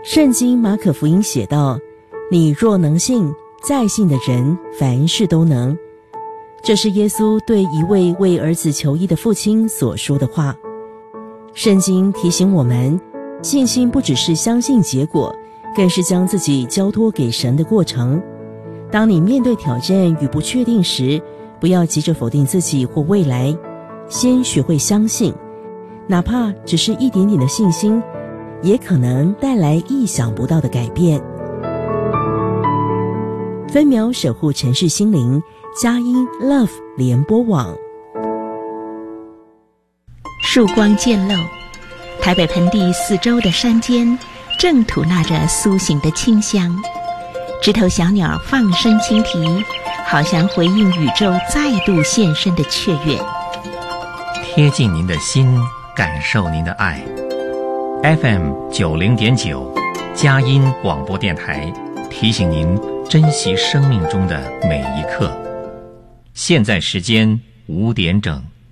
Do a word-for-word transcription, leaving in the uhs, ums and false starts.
圣经马可福音写道，你若能信，在信的人凡事都能。这是耶稣对一位为儿子求医的父亲所说的话。圣经提醒我们，信心不只是相信结果，更是将自己交托给神的过程。当你面对挑战与不确定时，不要急着否定自己或未来，先学会相信，哪怕只是一点点的信心，也可能带来意想不到的改变。分秒守护城市心灵，佳音 Love 联播网。 曙光渐露，台北盆地四周的山间正吐纳着苏醒的清香，枝头小鸟放声轻啼，好像回应宇宙再度现身的雀跃。 贴近您的心，感受您的爱。F M 九零点九，佳音广播电台提醒您珍惜生命中的每一刻。现在时间五点整。